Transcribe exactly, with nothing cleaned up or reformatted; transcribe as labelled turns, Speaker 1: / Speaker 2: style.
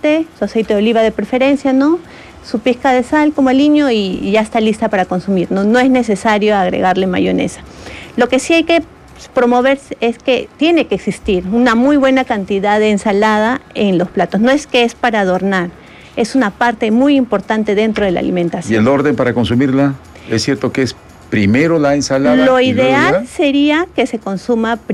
Speaker 1: tomate, su aceite de oliva de preferencia, ¿no? Su pizca de sal como aliño y, y ya está lista para consumir, ¿no? No es necesario agregarle mayonesa. Lo que sí hay que promover es que tiene que existir una muy buena cantidad de ensalada en los platos. No es que es para adornar, es una parte muy importante dentro de la alimentación.
Speaker 2: ¿Y el orden para consumirla? ¿Es cierto que es primero la ensalada?
Speaker 1: Lo
Speaker 2: y luego
Speaker 1: ideal
Speaker 2: ya?
Speaker 1: sería que se consuma primero